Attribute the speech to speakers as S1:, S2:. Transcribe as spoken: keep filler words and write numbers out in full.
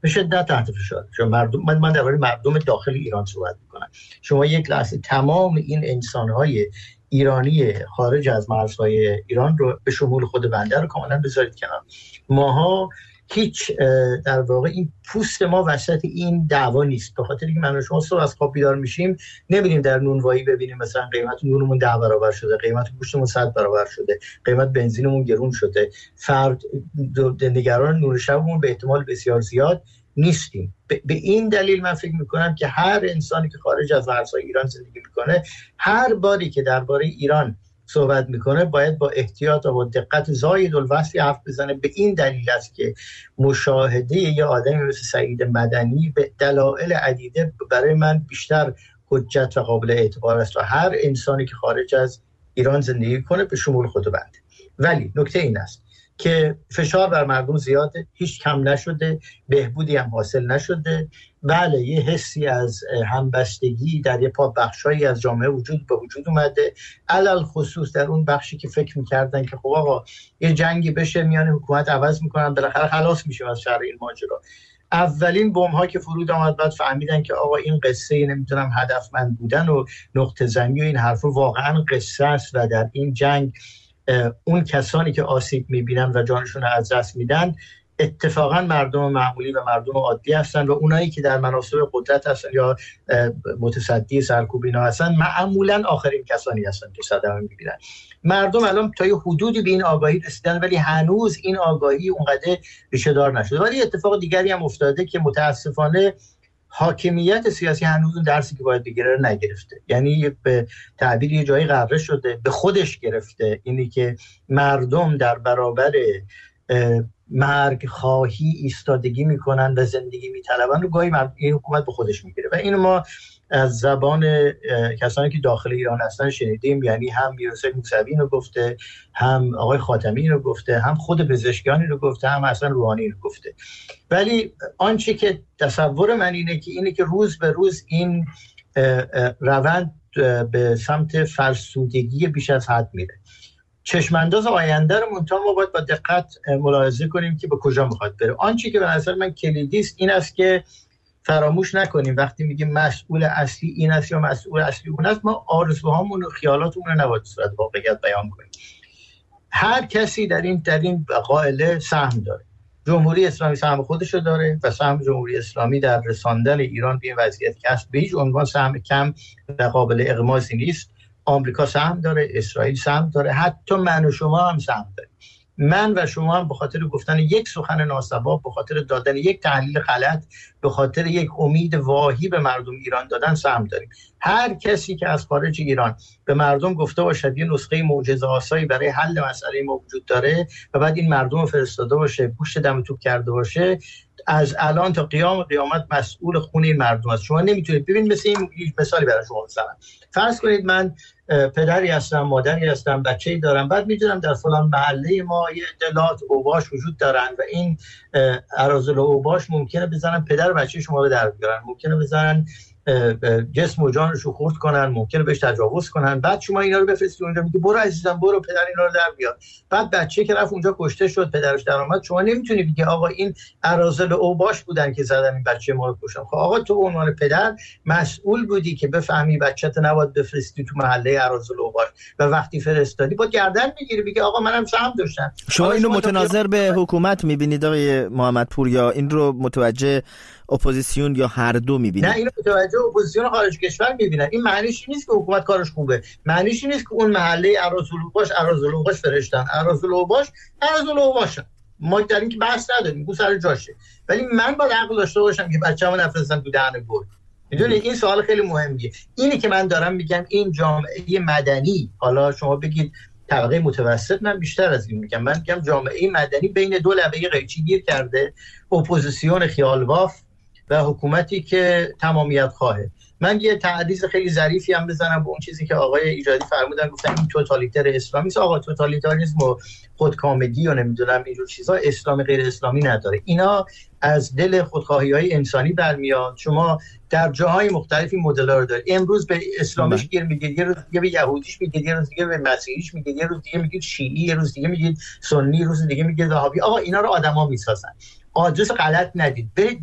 S1: به شدت تحت فشار. شما مردم، من من درباره مردم داخل ایران صحبت میکنم. شما یک لحظه تمام این انسان‌های ایرانی خارج از مرزهای ایران رو به شمول خود بنده رو کاملا بذارید کنار. ماها هیچ در واقع این پوست ما وسط این دعوا نیست، به خاطر اینکه من و شما صبح از خواب بیدار میشیم نمیریم در نونوایی ببینیم مثلا قیمت نونمون ده برابر شده، قیمت گوشتمون صد برابر شده، قیمت بنزینمون گرون شده. فرد نگران نون شبمون به احتمال بسیار زیاد نیستیم. به این دلیل من فکر میکنم که هر انسانی که خارج از مرزهای ایران زندگی میکنه، هر باری که درباره ایران صحبت میکنه باید با احتیاط و با دقت زاید الوصفی حرف بزنه. به این دلیل است که مشاهده یه آدمی مثل سعید مدنی به دلایل عدیده برای من بیشتر حجت و قابل اعتبار است و هر انسانی که خارج از ایران زندگی کنه به شمول خود بنده. ولی نکته این است که فشار بر مردم زیاده، هیچ کم نشده، بهبودی هم حاصل نشده. بله، یه حسی از همبستگی در یه پا بخشایی از جامعه وجود به وجود اومده، علل خصوص در اون بخشی که فکر میکردن که خب آقا یه جنگی بشه میان حکومت عوض میکنن بالاخره خلاص میشه از شر این ماجرا. اولین بمب ها که فرود آمد بعد فهمیدن که آقا این قصه نمیتونم هدفمند بودن و نقطه زنی و این حرفا واقعا قصه است و در این جنگ اون کسانی که آسیب میبینن و جانشون رو از دست میدن اتفاقا مردم معمولی و مردم عادی هستن و اونایی که در مناصب قدرت هستن یا متصدی سرکوب اینا هستن معمولا آخرین کسانی هستن که صدمه میبینن. مردم الان تا یه حدودی به این آگاهی رسیدن ولی هنوز این آگاهی اونقدر ریشه دار نشده. ولی اتفاق دیگری هم افتاده که متاسفانه حاکمیت سیاسی هنوز اون درسی که باید بگیره رو نگرفته. یعنی به تعبیر یه جایی غره شده، به خودش گرفته اینی که مردم در برابر مرگ خواهی ایستادگی میکنن و زندگی میطلبن و گاهی این حکومت به خودش میگیره و اینو ما از زبان کسانی که داخل ایران هستن شنیدیم. یعنی هم میرحسین موسوی رو گفته، هم آقای خاتمی رو گفته، هم خود پزشکیانی رو گفته، هم حسن روحانی رو گفته. ولی آنچه که تصور من اینه که اینه که روز به روز این روند به سمت فرسودگی بیش از حد میره. چشمانداز آینده رو منتها ما باید با دقت ملاحظه کنیم که به کجا میخواد بره. آنچه که به نظر من کلیدی است این است که فراموش نکنیم وقتی میگیم مسئول اصلی این است یا مسئول اصلی اون است، ما آرزوهامون و خیالاتمون رو نباید صورت واقعیت بیان کنیم. هر کسی در این در این قائله سهم داره. جمهوری اسلامی سهم خودشو داره و سهم جمهوری اسلامی در رساندن ایران به این وضعیت که هست به هیچ عنوان سهم کم و قابل اغماسی نیست. آمریکا سهم داره، اسرائیل سهم داره، حتی من و شما هم سهم داریم. من و شما هم به خاطر گفتن یک سخن ناسواب، به خاطر دادن یک تحلیل غلط، به خاطر یک امید واهی به مردم ایران دادن سهم داریم. هر کسی که از خارج ایران به مردم گفته باشد یه نسخه معجزه آسایی برای حل مسئله ما وجود داره و بعد این مردم رو فرستاده باشه، پوشت دم توپ کرده باشه، از الان تا قیام قیامت مسئول خون این مردم است. شما نمیتونید ببین مثل این مثالی برای شما بزنم. فرض کنید من پدری هستم، مادری هستم، بچه‌ای دارم، بعد میدونم در فلان محله ما یه اطلاعات اوباش وجود دارن و این اراذل اوباش ممکنه بزنن پدر و بچه شما رو در بیارن، ممکنه بزنن جسم و جانش رو خرد کنن، ممکنه بهش تجاوز کنن. بعد شما اینا رو بفرستید اونجا، میگی برو عزیزم برو پدر اینا رو در بیار. بعد بچه که رفت اونجا کشته شد، پدرش در اومد، شما نمیتونی بگی آقا این اراذل اوباش بودن که زدن این بچه ما رو کشتن. خب آقا تو به عنوان پدر مسئول بودی که بفهمی بچه‌ت نباید بفرستی تو محله اراذل اوباش و وقتی فرستادی با گردن میگیری بگی آقا منم سهم داشتم.
S2: شما اینو متناظر به حکومت میبینید آقای محمدپور یا این رو متوجه اپوزیسیون یا هر دو میبینید؟
S1: نه، اینو متوجه اپوزیسیون خارج کشور میبینن. این معنیش نیست که حکومت کارش خوبه، معنیش نیست که اون محله اراذل اوباش اراذل اوباش فرستادن. اراذل اوباش اراذل اوباش ما در این که بحث نداریم، اون سر جاشه. ولی من باید عقل داشته باشم که بچه‌مو نفرستم تو دهن گرگ. میدونی این سوال خیلی مهمیه. اینی که من دارم میگم این جامعه مدنی، حالا شما بگید طبقه متوسط، من بیشتر از این میگم، من میگم جامعه مدنی بین دو لبه قیچی گیر کرده، اپوزیسیون خیالواف و حکومتی که تمامیت خواهه. من یه تعریض خیلی ظریفی هم بزنم به اون چیزی که آقای ایجادی فرمودن، گفتن این توتالیتر اسلامی است. آقا توتالیتاریسم و خودکامگی و نمیدونم اینجور چیزا اسلام غیر اسلامی نداره. اینا از دل خودخواهی‌های انسانی برمیاد. شما در جاهای مختلفی مدل‌ها رو دارید. امروز به اسلامیش گیر میگید، یه روز دیگه به یهودیش میگید، یه روز دیگه به مسیحیش میگید، یه روز دیگه میگید شیعی، یه روز دیگه میگید سنی، یه روز دیگه میگید وهابی. آقا اینا رو آدما میسازن. آدرس غلط ندید. برید